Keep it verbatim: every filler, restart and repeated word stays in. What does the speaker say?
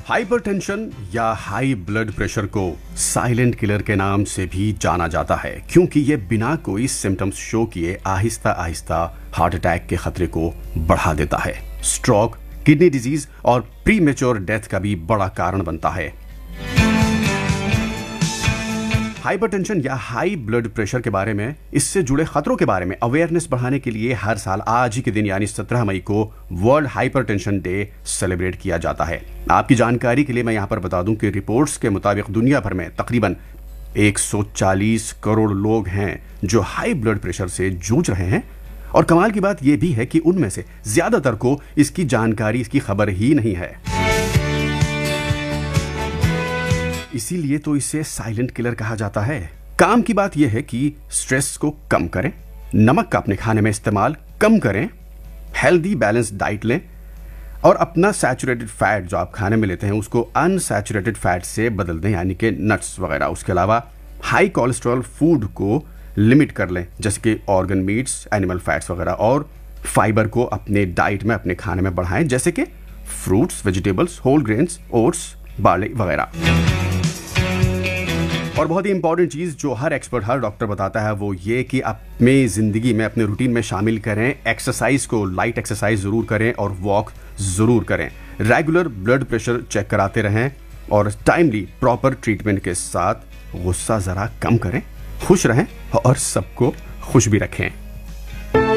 Hypertension या high blood pressure को silent killer के नाम से भी जाना जाता है, क्योंकि ये बिना कोई सिम्टम्स शो किए आहिस्ता आहिस्ता हार्ट अटैक के खतरे को बढ़ा देता है। स्ट्रोक, किडनी डिजीज और प्रीमेच्योर डेथ का भी बड़ा कारण बनता है। हाइपरटेंशन या हाई ब्लड प्रेशर के बारे में, इससे जुड़े खतरों के बारे में अवेयरनेस बढ़ाने के लिए हर साल आज ही के दिन यानी सत्रह मई को वर्ल्ड हाइपरटेंशन डे सेलिब्रेट किया जाता है। आपकी जानकारी के लिए मैं यहां पर बता दूं कि रिपोर्ट्स के मुताबिक दुनिया भर में तकरीबन एक सौ चालीस करोड़ लोग हैं जो हाई ब्लड प्रेशर से जूझ रहे हैं। और कमाल की बात यह भी है कि उनमें से ज्यादातर को इसकी जानकारी, इसकी खबर ही नहीं है। इसीलिए तो इसे साइलेंट किलर कहा जाता है। काम की बात यह है कि स्ट्रेस को कम करें, नमक का अपने खाने में इस्तेमाल कम करें, हेल्दी बैलेंस डाइट लें और अपना सैचुरेटेड फैट जो आप खाने में लेते हैं उसको अनसैचुरेटेड फैट से बदल दें, यानी कि नट्स वगैरह। उसके अलावा हाई कोलेस्ट्रॉल फूड को लिमिट कर लें, जैसे कि ऑर्गन मीट्स, एनिमल फैट्स वगैरह, और फाइबर को अपने डाइट में, अपने खाने में बढ़ाएं, जैसे कि fruits, vegetables, whole grains, oats, barley वगैरह। और बहुत ही इंपॉर्टेंट चीज जो हर एक्सपर्ट, हर डॉक्टर बताता है वो ये कि अपनी जिंदगी में, अपने रूटीन में शामिल करें एक्सरसाइज को। लाइट एक्सरसाइज जरूर करें और वॉक जरूर करें। रेगुलर ब्लड प्रेशर चेक कराते रहें और टाइमली प्रॉपर ट्रीटमेंट के साथ गुस्सा जरा कम करें। खुश रहें और सबको खुश भी रखें।